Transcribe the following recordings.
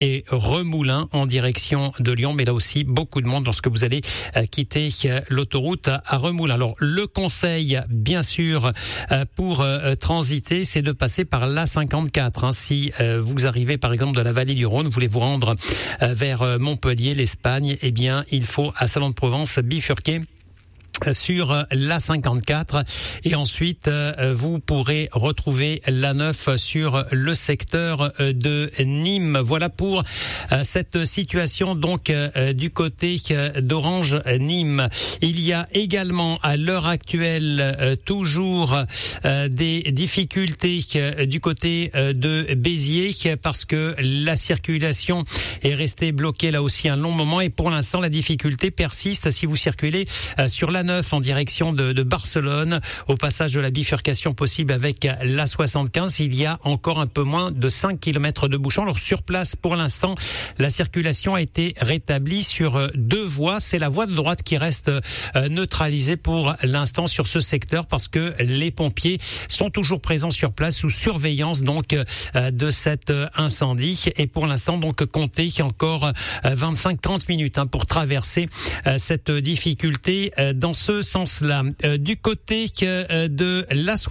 et Remoulins en direction de Lyon. Mais là aussi, beaucoup de monde lorsque vous allez quitter l'autoroute à Remoulins. Alors, le conseil, bien sûr, pour transiter, c'est de passer par l'A54. Si vous arrivez, par exemple, de la vallée du Rhône, vous voulez vous rendre vers Montpellier, l'Espagne, eh bien, il faut à Salon-de-Provence bifurquer sur l'A54 et ensuite vous pourrez retrouver l'A9 sur le secteur de Nîmes. Voilà pour cette situation donc du côté d'Orange Nîmes. Il y a également à l'heure actuelle toujours des difficultés du côté de Béziers parce que la circulation est restée bloquée là aussi un long moment et pour l'instant la difficulté persiste si vous circulez sur l'A9 en direction de Barcelone, au passage de la bifurcation possible avec l'A75, il y a encore un peu moins de 5 km de bouchons. Alors sur place, pour l'instant, la circulation a été rétablie sur 2 voies. C'est la voie de droite qui reste neutralisée pour l'instant sur ce secteur parce que les pompiers sont toujours présents sur place sous surveillance donc de cet incendie. Et pour l'instant, donc comptez encore 25-30 minutes pour traverser cette difficulté dans ce sens-là. Du côté de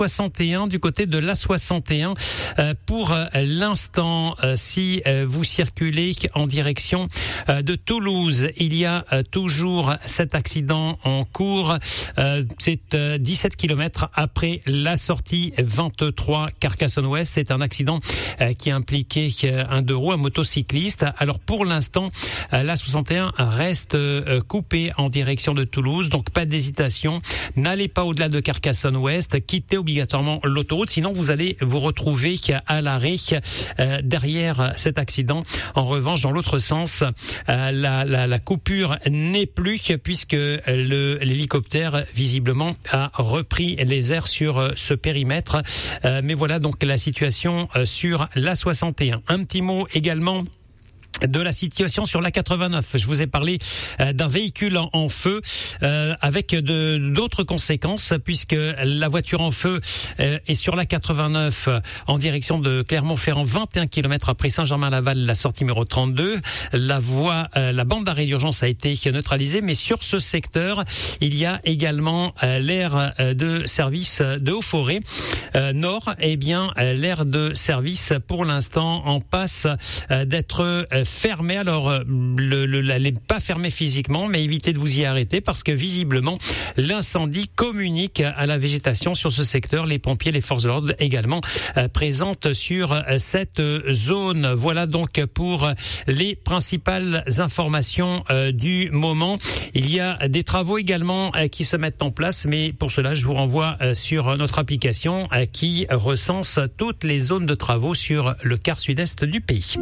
l'A61, pour l'instant, si vous circulez en direction de Toulouse, il y a toujours cet accident en cours. C'est 17 km après la sortie 23 Carcassonne-Ouest. C'est un accident qui impliquait un deux roues, un motocycliste. Alors pour l'instant, l'A61 reste coupé en direction de Toulouse, donc pas d'hésitation. N'allez pas au-delà de Carcassonne-Ouest, quittez obligatoirement l'autoroute, sinon vous allez vous retrouver à l'arrêt derrière cet accident. En revanche, dans l'autre sens, la coupure n'est plus puisque l'hélicoptère visiblement a repris les airs sur ce périmètre. Mais voilà donc la situation sur l'A61. Un petit mot également de la situation sur l'A89. Je vous ai parlé d'un véhicule en feu avec d'autres conséquences puisque la voiture en feu est sur l'A89 en direction de Clermont-Ferrand, 21 km après Saint-Germain-Laval, la sortie numéro 32. La bande d'arrêt d'urgence a été neutralisée, mais sur ce secteur, il y a également l'aire de service de Haut-Forêt Nord. Eh bien, l'aire de service pour l'instant en passe d'être fermée. Alors, elle n'est pas fermée physiquement, mais évitez de vous y arrêter parce que visiblement, l'incendie communique à la végétation sur ce secteur. Les pompiers, les forces de l'ordre également présentes sur cette zone. Voilà donc pour les principales informations du moment. Il y a des travaux également qui se mettent en place, mais pour cela, je vous renvoie sur notre application qui recense toutes les zones de travaux sur le quart sud-est du pays.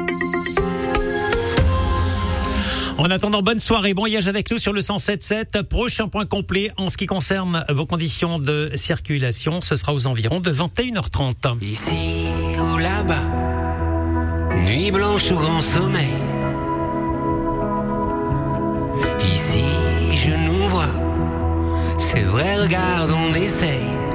En attendant, bonne soirée, bon voyage avec nous sur le 107.7. Prochain point complet en ce qui concerne vos conditions de circulation, ce sera aux environs de 21h30. Ici ou là-bas, nuit blanche ou grand sommeil. Ici je nous vois, c'est vrai, regarde, on essaye.